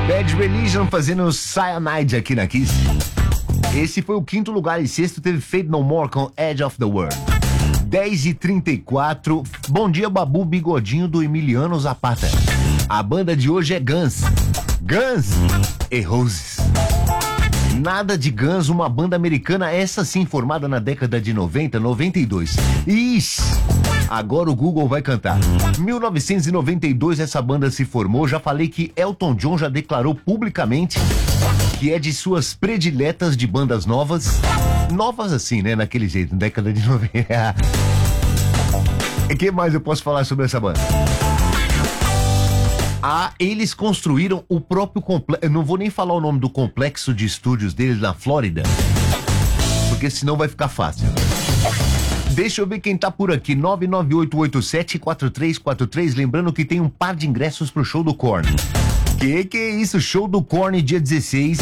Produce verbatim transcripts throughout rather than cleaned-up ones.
Bad Religion fazendo Cyanide aqui na Kiss. Esse foi o quinto lugar e sexto teve Fade No More com Edge of the World. dez e trinta e quatro. Bom dia, Babu, bigodinho do Emiliano Zapata. A banda de hoje é Guns. Guns e Roses. Nada de Guns, uma banda americana, essa sim formada na década de noventa, noventa e dois. Ixi, agora o Google vai cantar. mil novecentos e noventa e dois essa banda se formou. Já falei que Elton John já declarou publicamente que é de suas prediletas de bandas novas. Novas assim, né? Naquele jeito, na década de noventa. O que mais eu posso falar sobre essa banda? Ah, eles construíram o próprio complexo. Eu não vou nem falar o nome do complexo de estúdios deles na Flórida, porque senão vai ficar fácil. Deixa eu ver quem tá por aqui. nove nove oito oito sete quatro três quatro três. Lembrando que tem um par de ingressos pro show do Korn. Que que é isso? Show do Korn dia dezesseis.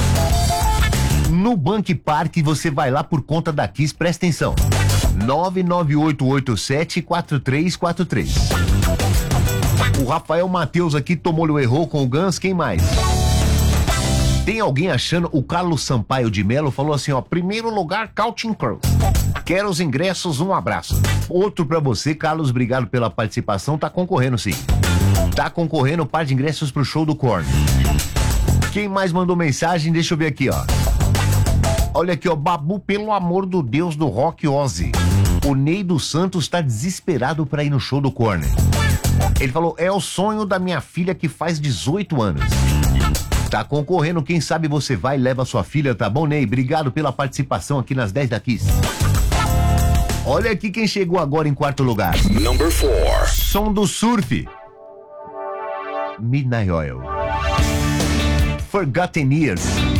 No Bank Park, você vai lá por conta da Kiss. Presta atenção. nove nove oito oito sete quatro três quatro três. O Rafael Matheus aqui tomou-lhe errou com o Guns. Quem mais? Tem alguém achando? O Carlos Sampaio de Melo falou assim, ó. Primeiro lugar, Counting Crows. Quero os ingressos, um abraço. Outro pra você, Carlos, obrigado pela participação. Tá concorrendo sim. Tá concorrendo par de ingressos pro show do Korn. Quem mais mandou mensagem? Deixa eu ver aqui, ó. Olha aqui, ó. Babu, pelo amor do Deus do rock Ozzy. O Ney dos Santos tá desesperado pra ir no show do Korn. Ele falou, é o sonho da minha filha que faz dezoito anos. Tá concorrendo, quem sabe você vai e leva sua filha, tá bom, Ney? Obrigado pela participação aqui nas dez da Kiss. Olha aqui quem chegou agora em quarto lugar. Number four. Som do Surf. Midnight Oil. Forgotten Years.